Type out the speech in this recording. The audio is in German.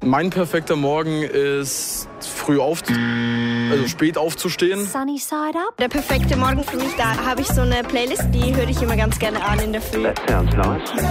Mein perfekter Morgen ist spät aufzustehen. Sunny side up. Der perfekte Morgen für mich, da habe ich so eine Playlist, die höre ich immer ganz gerne an in der Früh. That sounds nice.